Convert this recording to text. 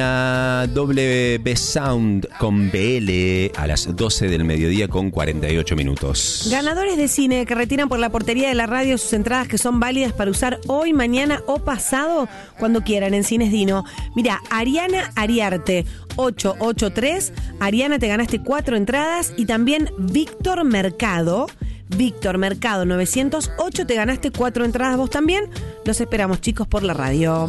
WB Sound con BL a las 12 del mediodía con 48 minutos. Ganadores de cine que retiran por la portería de la radio sus entradas que son válidas para usar hoy, mañana o pasado, cuando quieran en Cines Dino. Mira, Ariana Ariarte, 883. Ariana, te ganaste 4 entradas. Y también Víctor Mercado, 908, te ganaste 4 entradas vos también. Los esperamos, chicos, por la radio.